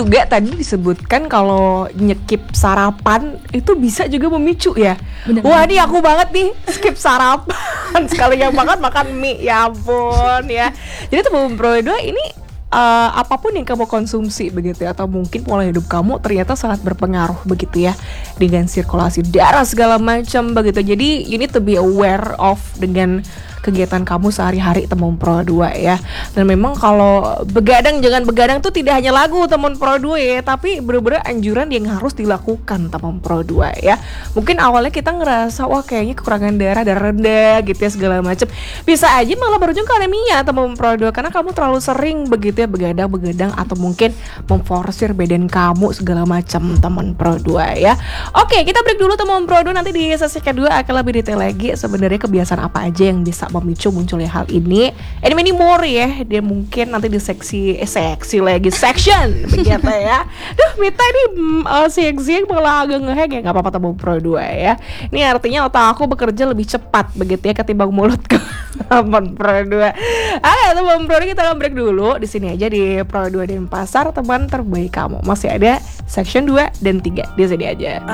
juga tadi disebutkan kalau nyekip sarapan itu bisa juga memicu ya. Bener. Wah, ini aku banget nih skip sarapan sekali yang makan mie, ya ampun ya. Jadi Tembem Pro 2 ini apapun yang kamu konsumsi begitu ya, atau mungkin pola hidup kamu ternyata sangat berpengaruh begitu ya dengan sirkulasi darah segala macam begitu. Jadi you need to be aware of dengan kegiatan kamu sehari-hari Tembem Pro 2 ya. Dan memang kalau begadang jangan begadang tuh tidak hanya lagu Tembem Pro 2 ya, tapi bener-bener anjuran yang harus dilakukan Tembem Pro 2 ya. Mungkin awalnya kita ngerasa wah kayaknya kekurangan darah rendah gitu ya segala macam. Bisa aja malah berujung ke anemia Tembem Pro 2 karena kamu terlalu sering begitu ya begadang atau mungkin memforsir badan kamu segala macam Tembem Pro 2 ya. Oke, kita break dulu Tembem Pro 2, nanti di sesi kedua akan lebih detail lagi sebenarnya kebiasaan apa aja yang bisa memicu munculnya hal ini. And many more ya. Dia mungkin nanti di section begitu ya. Duh, Mita ini siang-siang malah agak ngeheng ya. Gak apa-apa Tembem Pro 2 ya. Ini artinya otak aku bekerja lebih cepat begitu ya ketimbang mulutku. Tembem Pro 2. Oke, Tembem Pro 2 kita akan break dulu. Di sini aja di Pro 2 Denpasar, teman terbaik kamu. Masih ada section 2 dan 3 di sini aja.